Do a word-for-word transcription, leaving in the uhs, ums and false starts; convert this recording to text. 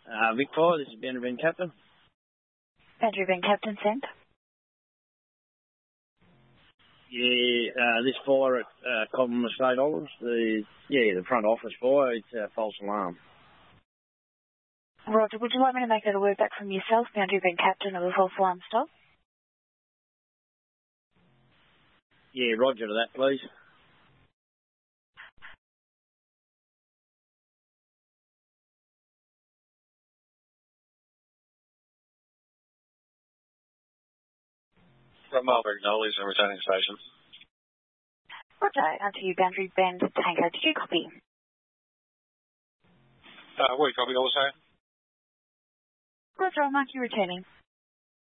Uh, Vic four, this is Boundary Bend Captain. Boundary Bend Captain, send. Yeah, uh, this fire at uh, Cobham Estate Olives, the, yeah, the front office fire, it's a false alarm. Roger, would you like me to make that a word back from yourself, Boundary Bend Captain, of a false alarm stop? Yeah, roger to that, please. From Marlborough Knowles and returning station. Roger, onto you, Boundary Bend Tango. Did you copy? Uh, we copy also. Roger, I'll mark you returning.